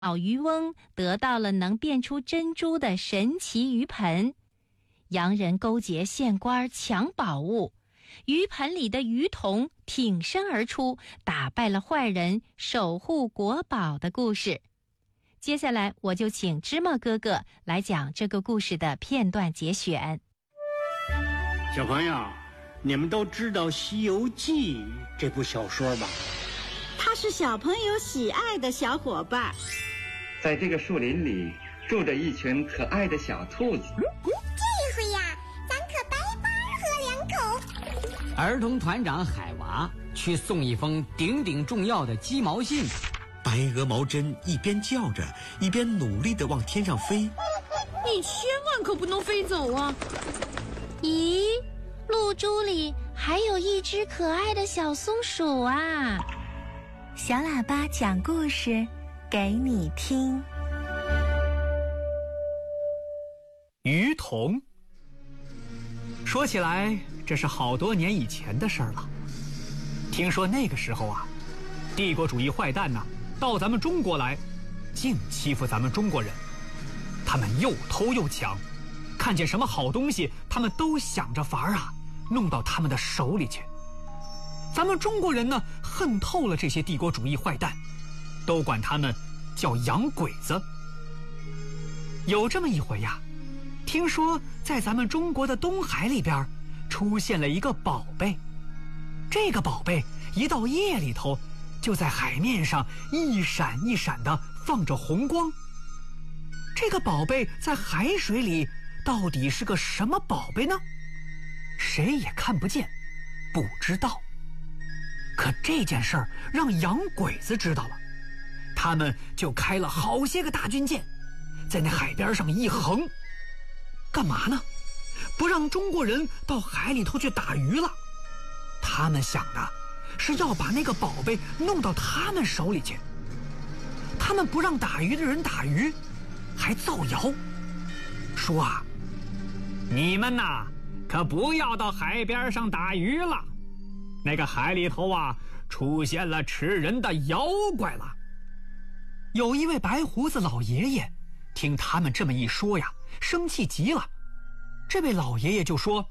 老渔翁得到了能变出珍珠的神奇鱼盆，洋人勾结县官抢宝物，鱼盆里的鱼童挺身而出，打败了坏人，守护国宝的故事。接下来我就请芝麻哥哥来讲这个故事的片段节选。 小朋友，你们都知道《西游记》这部小说吧？ 它是小朋友喜爱的小伙伴。 在这个树林里住着一群可爱的小兔子。 这回呀，咱可白喝2口。 儿童团长海娃去送一封顶顶重要的鸡毛信。 白鹅毛针一边叫着，一边努力地往天上飞。 你千万可不能飞走啊！ 咦，露珠里还有一只可爱的小松鼠啊！ 小喇叭讲故事给你听。 鱼童。说起来，这是好多年以前的事儿了。听说那个时候啊，帝国主义坏蛋呢，到咱们中国来，净欺负咱们中国人。他们又偷又抢，看见什么好东西，他们都想着法儿啊，弄到他们的手里去。咱们中国人呢，恨透了这些帝国主义坏蛋，都管他们叫洋鬼子。有这么一回呀，听说在咱们中国的东海里边出现了一个宝贝。这个宝贝一到夜里头，就在海面上一闪一闪的放着红光。这个宝贝在海水里到底是个什么宝贝呢？谁也看不见，不知道。可这件事儿让洋鬼子知道了，他们就开了好些个大军舰，在那海边上一横。干嘛呢？不让中国人到海里头去打鱼了。他们想的是要把那个宝贝弄到他们手里去。他们不让打鱼的人打鱼，还造谣说啊，你们呐，可不要到海边上打鱼了，那个海里头啊，出现了吃人的妖怪了。有一位白胡子老爷爷听他们这么一说呀，生气极了。这位老爷爷就说，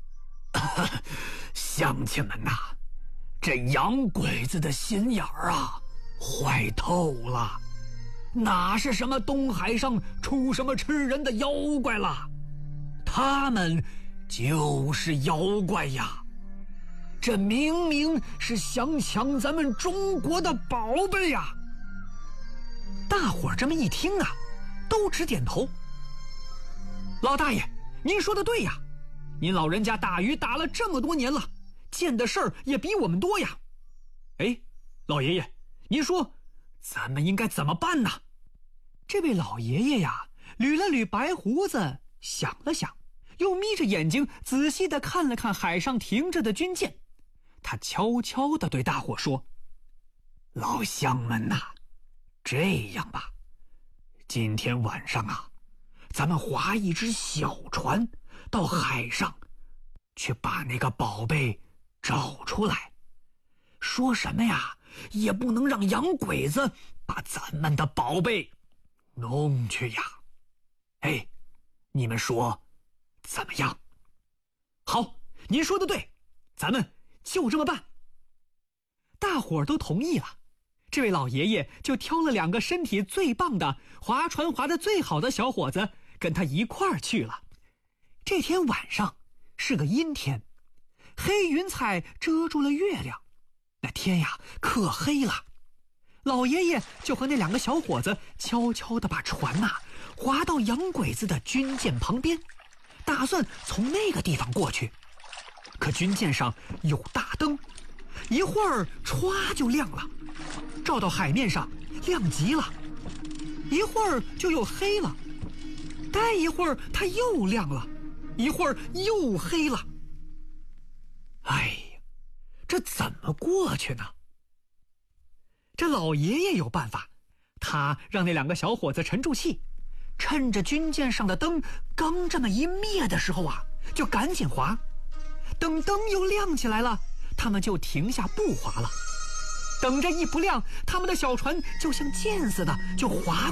乡亲们呐，这洋鬼子的心眼儿啊，坏透了，哪是什么东海上出什么吃人的妖怪了，他们就是妖怪呀。这明明是想抢咱们中国的宝贝呀！大伙儿这么一听啊，都直点头。老大爷，您说的对呀，您老人家打鱼打了这么多年了，见的事儿也比我们多呀。哎，老爷爷，您说咱们应该怎么办呢？这位老爷爷呀，捋了捋白胡子，想了想，又眯着眼睛仔细地看了看海上停着的军舰。他悄悄地对大伙说，老乡们呐，这样吧，今天晚上啊，咱们划一只小船到海上去，把那个宝贝找出来。说什么呀，也不能让洋鬼子把咱们的宝贝弄去呀。哎，你们说怎么样？好，您说的对，咱们就这么办。大伙儿都同意了。这位老爷爷就挑了2个身体最棒的、划船划得最好的小伙子，跟他一块儿去了。这天晚上是个阴天，黑云彩遮住了月亮，那天呀可黑了。老爷爷就和那2个小伙子悄悄地把船划到洋鬼子的军舰旁边，打算从那个地方过去。可军舰上有大灯，一会儿歘就亮了，照到海面上亮极了，一会儿就又黑了，待一会儿它又亮了，一会儿又黑了。哎呀，这怎么过去呢？这老爷爷有办法，他让那2个小伙子沉住气，趁着军舰上的灯刚这么一灭的时候啊，就赶紧划。等灯又亮起来了，他们就停下不划了。 等着一不亮，他们的小船就像箭似的就划